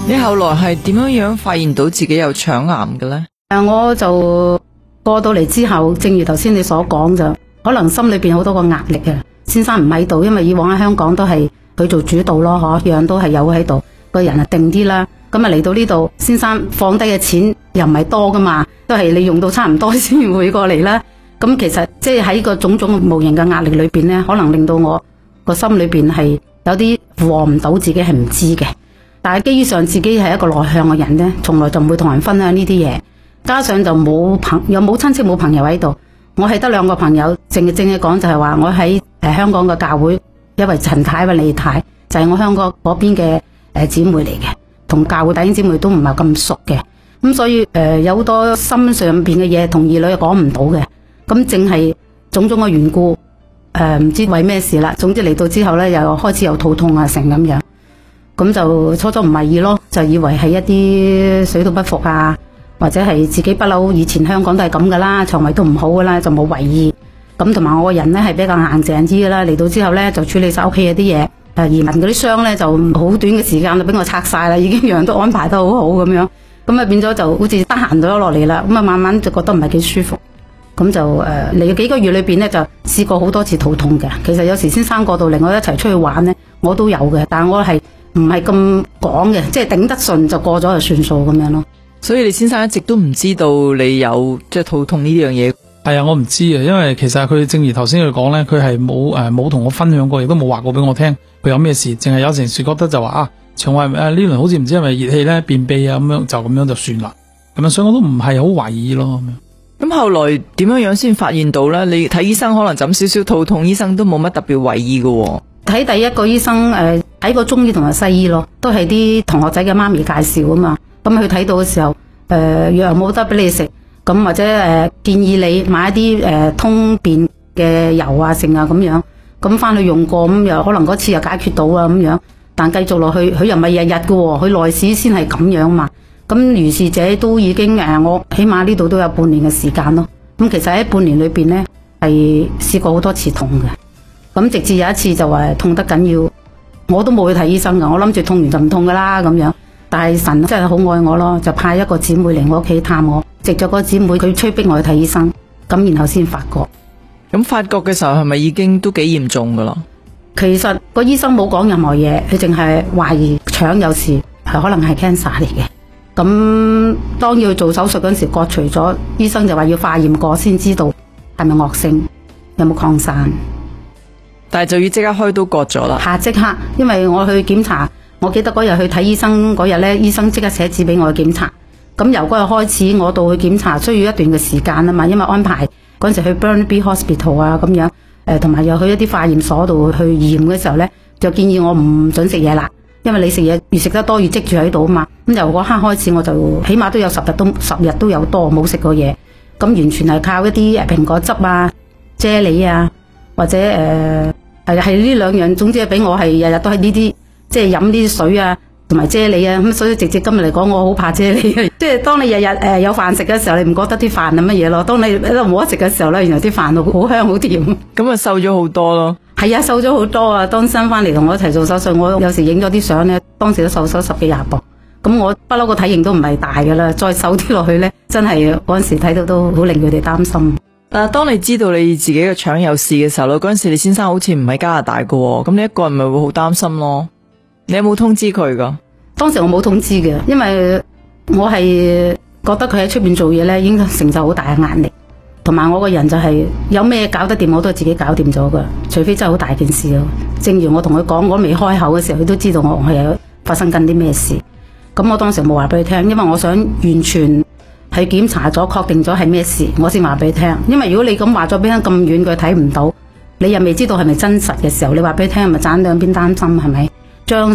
你後來係點樣發現到自己有腸癌嘅呢？ 我就過到嚟之後，正如頭先你所講，就可能心裏邊好多個壓力啊。先生唔喺度，因為以往喺香港都係佢做主導咯，樣樣都係有喺度，個人定啲啦。咁啊嚟到呢度，先生放低嘅錢又唔係多噶嘛，都係你用到差唔多先會過嚟啦。咁其實即係喺個種種無形嘅壓力裏邊呢，可能令到我個心裏邊係有啲負荷唔到，自己係唔知嘅。但係基於上自己係一個內向嘅人呢，從來就唔會同人分享呢啲嘢。加上就冇又冇親戚冇朋友喺度，我係得兩個朋友，正嘅講就係話我喺香港嘅教會，因為陳太或李太就係我香港嗰邊嘅姊妹嚟嘅，同教會弟兄姊妹都唔係咁熟嘅，咁所以有好多心上邊嘅嘢同兒女講唔到嘅，咁正係種種嘅緣故，唔知為咩事啦。總之嚟到之後呢，又開始有肚痛啊成咁樣，咁就初唔為意咯，就以為係一啲水土不服啊，或者係自己不嬲以前香港都係咁噶啦，腸胃都唔好噶啦，就冇為意。咁同埋我個人呢係比較硬淨啲噶啦，嚟到之後呢，就處理晒屋企嘅啲嘢，移民嗰啲箱呢，就好短嘅時間就俾我拆晒啦，已經樣樣都安排得好好咁樣，咁啊變咗就好似得閒咗落嚟啦，咁啊慢慢就覺得唔係幾舒服，咁就嚟幾個月裏邊呢，就試過好多次肚痛嘅。其實有時先生過到嚟我一齊出去玩呢，我都有嘅，但係我係唔係咁講嘅，即係頂得順就過咗就算數咁樣咯。 所以你先生一直都唔知道你有即係肚痛呢樣嘢。 係啊，我唔知啊，因為其實佢正如頭先佢講咧，佢係冇同我分享過，亦都冇話過俾我聽佢有咩事，淨係有陣時覺得就話腸胃呢輪好似唔知係咪熱氣咧便秘啊咁樣，就咁樣就算啦。咁啊，所以我都唔係好懷疑咯咁樣。 咁後來點樣先發現到咧？你睇醫生可能就咁少少肚痛，醫生都冇乜特別為意嘅。 睇第一個醫生睇過中醫同埋西醫咯，都係啲同學仔嘅媽咪介紹啊嘛。咁佢睇到嘅時候，藥冇得俾你食。咁或者建議你買一啲通便嘅油啊剩啊咁樣，咁翻去用過咁又可能嗰次又解決到啊咁樣，但繼續落去佢又唔係日日嘅喎，佢內史先係咁樣嘛。咁如是者都已經我起碼呢度都有半年嘅時間咯。咁其實喺半年裏邊呢，係試過好多次痛嘅，咁直至有一次就話痛得緊要，我都冇去睇醫生噶，我諗住痛完就唔痛噶啦咁樣。但係神真係好愛我咯，就派一個姊妹嚟我屋企探我。直咗個姊妹，佢催逼我去睇醫生，咁然後先發覺。 咁發覺嘅時候係咪已經都幾嚴重噶啦？ 其實個醫生冇講任何嘢，佢淨係懷疑腸有事，可能係 cancer 嚟嘅。咁當要做手術嗰陣時，割除咗，醫生就話要化驗過先知道係咪惡性，有冇擴散。 但係就要即刻開刀割咗啦。 即刻，因為我去檢查，我記得嗰日去睇醫生嗰日呢，醫生即刻寫紙俾我去檢查。咁由嗰日開始，我到去檢查需要一段嘅時間啊嘛，因為安排嗰陣時去 Burnaby Hospital 啊咁樣，同埋又去一啲化驗所度去驗嘅時候呢，就建議我唔准食嘢啦，因為你食嘢越食得多越積住喺度啊嘛。咁由嗰刻開始，我就起碼都有10日都有多冇食過嘢，咁完全係靠一啲蘋果汁啊、啫喱啊，或者係呢兩樣，總之係俾我係日日都係呢啲，即係飲呢啲水啊。同埋啫喱啊，咁所以直接今日嚟講，我好怕啫喱啊！即係當你日日有飯食嘅時候，你唔覺得啲飯係乜嘢咯？當你喺度冇得食嘅時候咧，原來啲飯好香好甜。 咁啊瘦咗好多咯。係啊，瘦咗好多啊！當新翻嚟同我一齊做手術，我有時影咗啲相咧，當時都瘦10幾20磅。咁我不嬲個體型都唔係大噶啦，再瘦啲落去咧，真係嗰陣時睇到都好令佢哋擔心。 當你知道你自己嘅腸有事嘅時候咧，嗰陣時你先生好似唔喺加拿大噶，咁你一個人咪會好擔心咯。你有冇通知佢噶？ 當時我冇通知嘅，因為我係覺得佢喺出邊做嘢咧，已經承受好大嘅壓力，同埋我個人就係有咩搞得掂，我都係自己搞掂咗噶，除非真係好大件事咯。正如我同佢講，我未開口嘅時候，佢都知道我係有發生緊啲咩事。咁我當時冇話俾佢聽，因為我想完全係檢查咗，確定咗係咩事，我先話俾佢聽。因為如果你咁話咗俾佢咁遠，佢睇唔到，你又未知道係咪真實嘅時候，你話俾佢聽，咪盞兩邊擔心係咪？將